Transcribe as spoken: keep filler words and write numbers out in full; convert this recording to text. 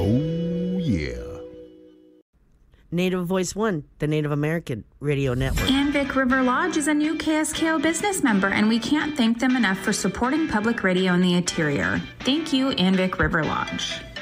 Oh, yeah. Native Voice One, the Native American Radio Network. Anvik River Lodge is a new K S K O business member, and we can't thank them enough for supporting public radio in the interior. Thank you, Anvik River Lodge.